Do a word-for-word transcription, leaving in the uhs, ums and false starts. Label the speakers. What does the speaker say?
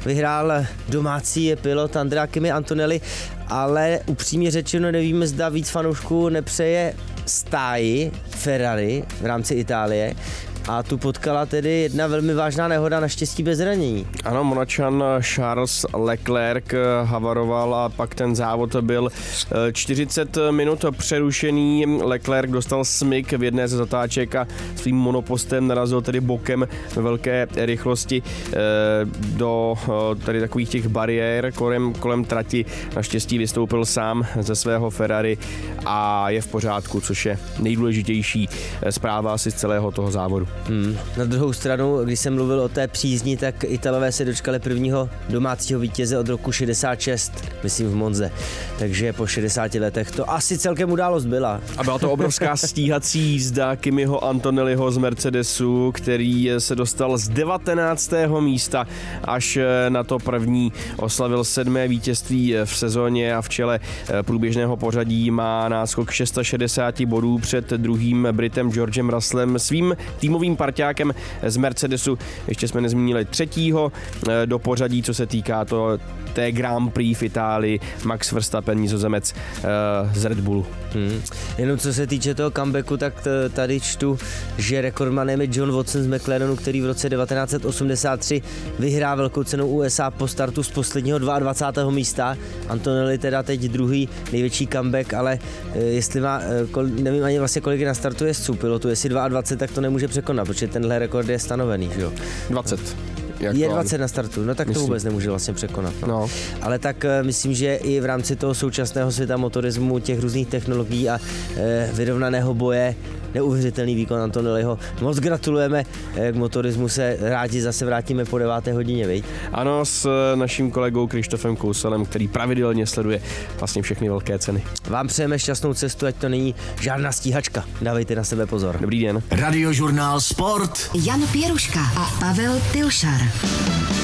Speaker 1: vyhrál domácí pilot Andrea Kimi Antonelli, ale upřímně řečeno nevíme, zda víc fanoušků nepřeje stáji Ferrari v rámci Itálie. A tu potkala tedy jedna velmi vážná nehoda, naštěstí bez zranění.
Speaker 2: Ano, Monačan Charles Leclerc havaroval a pak ten závod byl čtyřicet minut přerušený. Leclerc dostal smyk v jedné ze zatáček a svým monopostem narazil tedy bokem ve velké rychlosti do tady takových těch bariér kolem, kolem trati. Naštěstí vystoupil sám ze svého Ferrari a je v pořádku, což je nejdůležitější zpráva asi z celého toho závodu.
Speaker 1: Hmm. Na druhou stranu, když jsem mluvil o té přízni, tak Italové se dočkali prvního domácího vítěze od roku šedesát šest, myslím v Monze. Takže po šedesáti letech to asi celkem událost byla.
Speaker 2: A byla to obrovská stíhací jízda Kimiho Antonelliho z Mercedesu, který se dostal z devatenáctého místa až na to první. Oslavil sedmé vítězství v sezóně a v čele průběžného pořadí má náskok šedesát šest bodů před druhým Britem Georgem Russellem, svým týmovým parťákem z Mercedesu. Ještě jsme nezmínili třetího do pořadí, co se týká to té Grand Prix v Itálii, Max Verstappen, Nizozemec z Red Bullu.
Speaker 1: Hmm. Jenom co se týče toho comebacku, tak tady čtu, že rekordmanem je John Watson z McLarenu, který v roce devatenáct set osmdesát tři vyhrál velkou cenu U S A po startu z posledního dvacátého druhého místa. Antonelli teda teď druhý největší comeback, ale jestli má, nevím ani vlastně kolik je na startu jezdců pilotu, jestli dvacet dva, tak to nemůže překonat, protože tenhle rekord je stanovený, že jo?
Speaker 2: dvacet.
Speaker 1: Jako je dvacet na startu, no tak myslím. To vůbec nemůže vlastně překonat. No. No. Ale tak myslím, že i v rámci toho současného světa motorismu, těch různých technologií a e, vyrovnaného boje, neuvěřitelný výkon Antonelliho. Moc gratulujeme, k motorismu se rádi zase vrátíme po deváté hodině, viď?
Speaker 2: Ano, s naším kolegou Krištofem Kouselem, který pravidelně sleduje vlastně všechny velké ceny.
Speaker 1: Vám přejeme šťastnou cestu, ať to není žádná stíhačka. Dávejte na sebe pozor.
Speaker 2: Dobrý den.
Speaker 3: Radiožurnál Sport.
Speaker 4: Jan Pěruška a Pavel Pilšar.